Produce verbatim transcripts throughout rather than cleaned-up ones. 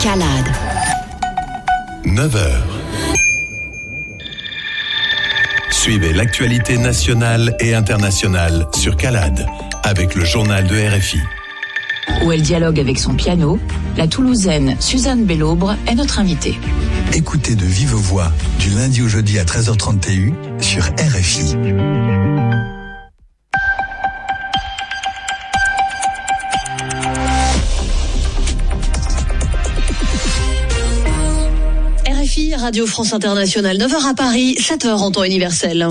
Calade. neuf heures. Suivez l'actualité nationale et internationale sur Calade avec le journal de R F I. Où elle dialogue avec son piano, la Toulousaine Suzanne Bellaubre est notre invitée. Écoutez de vive voix du lundi au jeudi à treize heures trente T U sur R F I. R F I, Radio France Internationale, neuf heures à Paris, sept heures en temps universel.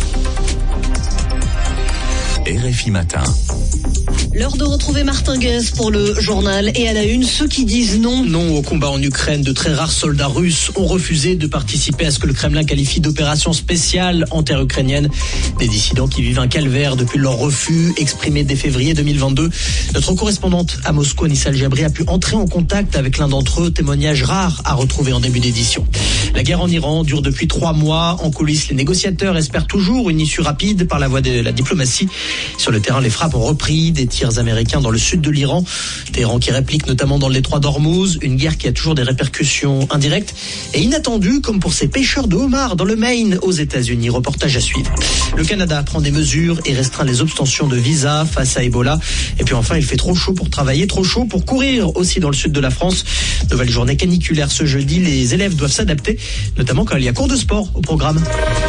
R F I Matin. L'heure de retrouver Martin Guez pour le journal et à la une, ceux qui disent non. Non au combat en Ukraine. De très rares soldats russes ont refusé de participer à ce que le Kremlin qualifie d'opération spéciale en terre ukrainienne. Des dissidents qui vivent un calvaire depuis leur refus exprimé dès février deux mille vingt-deux. Notre correspondante à Moscou, Anissa El-Jabri, a pu entrer en contact avec l'un d'entre eux. Témoignage rare à retrouver en début d'édition. La guerre en Iran dure depuis trois mois. En coulisses, les négociateurs espèrent toujours une issue rapide par la voie de la diplomatie. Sur le terrain, les frappes ont repris. Des tirs américains dans le sud de l'Iran. Téhéran qui réplique notamment dans le détroit d'Ormuz. Une guerre qui a toujours des répercussions indirectes et inattendues, comme pour ces pêcheurs de homards dans le Maine aux États-Unis. Reportage à suivre. Le Canada prend des mesures et restreint les obtentions de visa face à Ebola. Et puis enfin, il fait trop chaud pour travailler, trop chaud pour courir aussi dans le sud de la France. Nouvelle journée caniculaire ce jeudi. Les élèves doivent s'adapter, notamment quand il y a cours de sport au programme.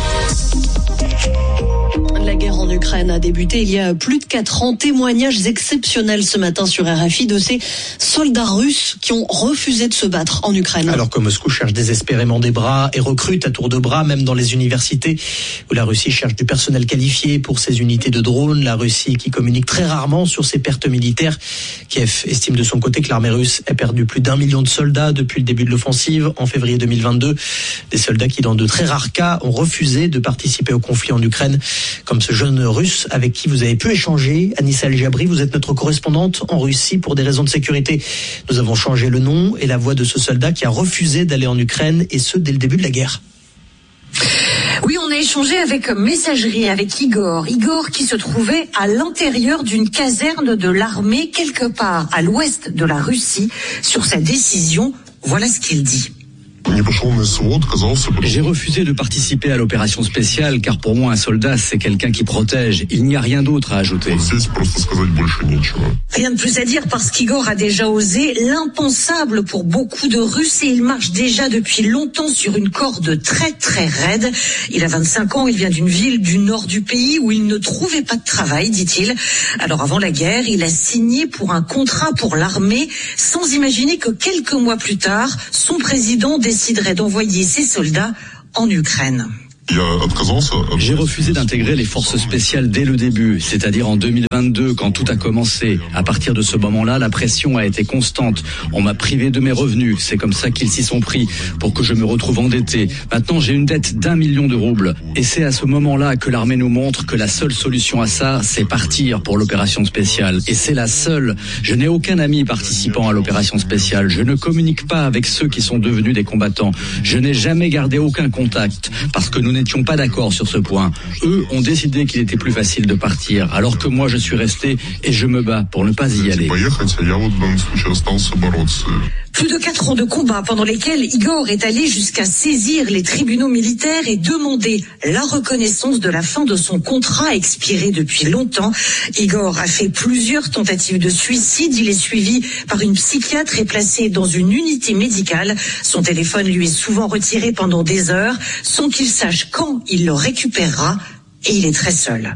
La guerre en Ukraine a débuté il y a plus de quatre ans. Témoignages exceptionnels ce matin sur R F I de ces soldats russes qui ont refusé de se battre en Ukraine. Alors que Moscou cherche désespérément des bras et recrute à tour de bras, même dans les universités où la Russie cherche du personnel qualifié pour ses unités de drones. La Russie qui communique très rarement sur ses pertes militaires. Kiev estime de son côté que l'armée russe a perdu plus d'un million de soldats depuis le début de l'offensive en février deux mille vingt-deux. Des soldats qui, dans de très rares cas, ont refusé de participer au conflit en Ukraine, comme ce jeune russe avec qui vous avez pu échanger. Anissa El-Jabri, vous êtes notre correspondante en Russie pour des raisons de sécurité. Nous avons changé le nom et la voix de ce soldat qui a refusé d'aller en Ukraine, et ce dès le début de la guerre. Oui, on a échangé avec messagerie, avec Igor. Igor qui se trouvait à l'intérieur d'une caserne de l'armée quelque part à l'ouest de la Russie. Sur sa décision, voilà ce qu'il dit. J'ai refusé de participer à l'opération spéciale car pour moi un soldat c'est quelqu'un qui protège. Il n'y a rien d'autre à ajouter. Rien de plus à dire parce qu'Igor a déjà osé l'impensable pour beaucoup de Russes et il marche déjà depuis longtemps sur une corde très très raide. Il a vingt-cinq ans, il vient d'une ville du nord du pays où il ne trouvait pas de travail, dit-il. Alors avant la guerre, il a signé pour un contrat pour l'armée sans imaginer que quelques mois plus tard, son président déciderait d'envoyer ses soldats en Ukraine. J'ai refusé d'intégrer les forces spéciales dès le début, c'est-à-dire en deux mille vingt-deux, quand tout a commencé. À partir de ce moment-là, la pression a été constante. On m'a privé de mes revenus. C'est comme ça qu'ils s'y sont pris, pour que je me retrouve endetté. Maintenant, j'ai une dette d'un million de roubles. Et c'est à ce moment-là que l'armée nous montre que la seule solution à ça, c'est partir pour l'opération spéciale. Et c'est la seule. Je n'ai aucun ami participant à l'opération spéciale. Je ne communique pas avec ceux qui sont devenus des combattants. Je n'ai jamais gardé aucun contact, parce que nous n'étions pas d'accord sur ce point. Eux ont décidé qu'il était plus facile de partir, alors que moi je suis resté et je me bats pour ne pas y aller. Plus de quatre ans de combat pendant lesquels Igor est allé jusqu'à saisir les tribunaux militaires et demander la reconnaissance de la fin de son contrat expiré depuis longtemps. Igor a fait plusieurs tentatives de suicide. Il est suivi par une psychiatre et placé dans une unité médicale. Son téléphone lui est souvent retiré pendant des heures sans qu'il sache quand il le récupérera et il est très seul.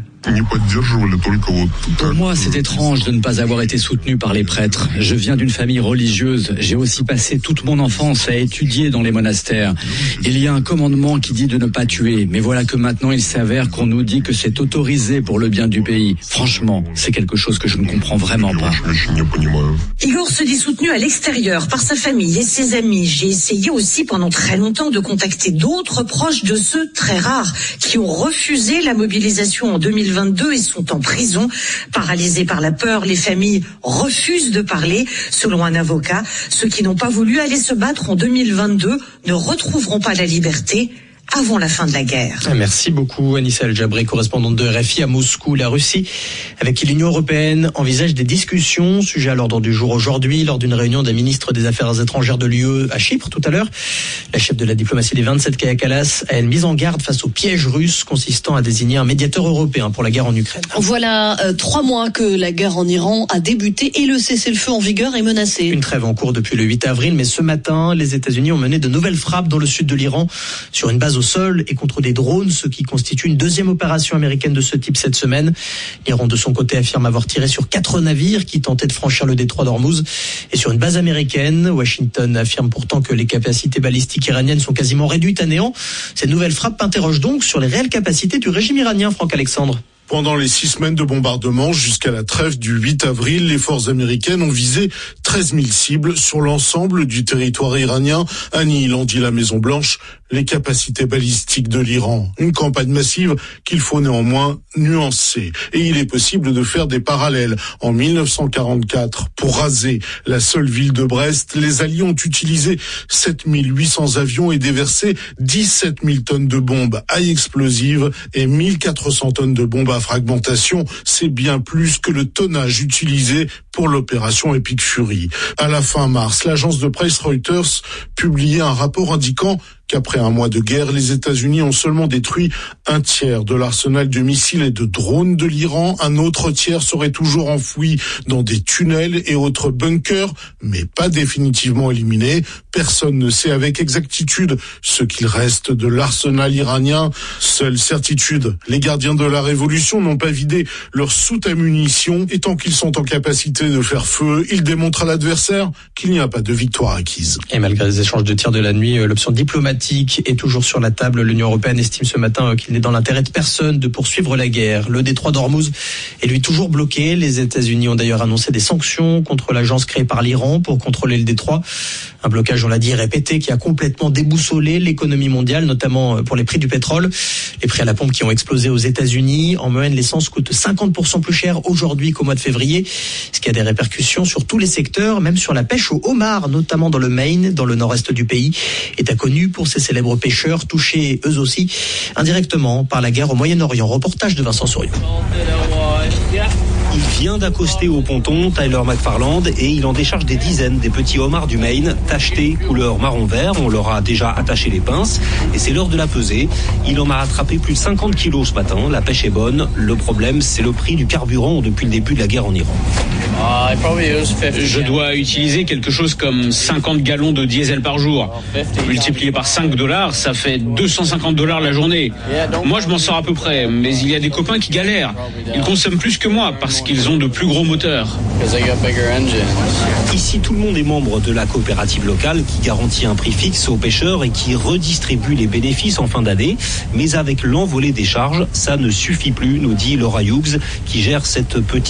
Pour moi, c'est étrange de ne pas avoir été soutenu par les prêtres. Je viens d'une famille religieuse. J'ai aussi passé toute mon enfance à étudier dans les monastères. Il y a un commandement qui dit de ne pas tuer. Mais voilà que maintenant, il s'avère qu'on nous dit que c'est autorisé pour le bien du pays. Franchement, c'est quelque chose que je ne comprends vraiment pas. Igor se dit soutenu à l'extérieur par sa famille et ses amis. J'ai essayé aussi pendant très longtemps de contacter d'autres proches de ceux très rares qui ont refusé la mobilisation en deux mille vingt-deux et sont en prison. Paralysés par la peur, les familles refusent de parler. Selon un avocat, ceux qui n'ont pas voulu aller se battre en deux mille vingt-deux ne retrouveront pas la liberté avant la fin de la guerre. Merci beaucoup Anissa El Jabré, correspondante de R F I à Moscou. La Russie, avec qui l'Union européenne envisage des discussions, sujet à l'ordre du jour aujourd'hui, lors d'une réunion des ministres des Affaires étrangères de l'U E à Chypre tout à l'heure. La chef de la diplomatie des vingt-sept, Kaja Kallas, a une mise en garde face au piège russe consistant à désigner un médiateur européen pour la guerre en Ukraine. Voilà euh, trois mois que la guerre en Iran a débuté et le cessez-le-feu en vigueur est menacé. Une trêve en cours depuis le huit avril, mais ce matin, les États-Unis ont mené de nouvelles frappes dans le sud de l'Iran sur une base au sol et contre des drones, ce qui constitue une deuxième opération américaine de ce type cette semaine. L'Iran, de son côté, affirme avoir tiré sur quatre navires qui tentaient de franchir le détroit d'Ormuz et sur une base américaine. Washington affirme pourtant que les capacités balistiques iraniennes sont quasiment réduites à néant. Ces nouvelles frappes interrogent donc sur les réelles capacités du régime iranien, Franck Alexandre. Pendant les six semaines de bombardement jusqu'à la trêve du huit avril, les forces américaines ont visé treize mille cibles sur l'ensemble du territoire iranien, annihilant, dit la Maison-Blanche, les capacités balistiques de l'Iran. Une campagne massive qu'il faut néanmoins nuancer. Et il est possible de faire des parallèles. En mille neuf cent quarante-quatre, pour raser la seule ville de Brest, les Alliés ont utilisé sept mille huit cents avions et déversé dix-sept mille tonnes de bombes à explosives et mille quatre cents tonnes de bombes à fragmentation. C'est bien plus que le tonnage utilisé pour l'opération Epic Fury. À la fin mars, l'agence de presse Reuters publiait un rapport indiquant qu'après un mois de guerre, les États-Unis ont seulement détruit un tiers de l'arsenal de missiles et de drones de l'Iran. Un autre tiers serait toujours enfoui dans des tunnels et autres bunkers, mais pas définitivement éliminé. Personne ne sait avec exactitude ce qu'il reste de l'arsenal iranien. Seule certitude, les gardiens de la révolution n'ont pas vidé leur soute à munitions et tant qu'ils sont en capacité de faire feu, ils démontrent à l'adversaire qu'il n'y a pas de victoire acquise. Et malgré les échanges de tirs de la nuit, l'option diplomatique est toujours sur la table. L'Union européenne estime ce matin qu'il n'est dans l'intérêt de personne de poursuivre la guerre. Le détroit d'Ormuz est lui toujours bloqué. Les États-Unis ont d'ailleurs annoncé des sanctions contre l'agence créée par l'Iran pour contrôler le détroit. Un blocage, on l'a dit, répété, qui a complètement déboussolé l'économie mondiale, notamment pour les prix du pétrole. Les prix à la pompe qui ont explosé aux États-Unis. En moyenne, l'essence coûte cinquante pour cent plus cher aujourd'hui qu'au mois de février, ce qui a des répercussions sur tous les secteurs, même sur la pêche au homard, notamment dans le Maine, dans le nord-est du pays, est connu pour ces célèbres pêcheurs touchés eux aussi indirectement par la guerre au Moyen-Orient. Reportage de Vincent Souriau. Il vient d'accoster au ponton, Tyler McFarland, et il en décharge des dizaines des petits homards du Maine, tachetés couleur marron-vert. On leur a déjà attaché les pinces et c'est l'heure de la pesée. Il en a rattrapé plus de cinquante kilos ce matin. La pêche est bonne. Le problème, c'est le prix du carburant depuis le début de la guerre en Iran. Je dois utiliser quelque chose comme cinquante gallons de diesel par jour. Multiplié par cinq dollars, ça fait deux cent cinquante dollars la journée. Moi, je m'en sors à peu près, mais il y a des copains qui galèrent. Ils consomment plus que moi parce qu'ils ont de plus gros moteurs. Ici, tout le monde est membre de la coopérative locale qui garantit un prix fixe aux pêcheurs et qui redistribue les bénéfices en fin d'année. Mais avec l'envolée des charges, ça ne suffit plus, nous dit Laura Hughes, qui gère cette petite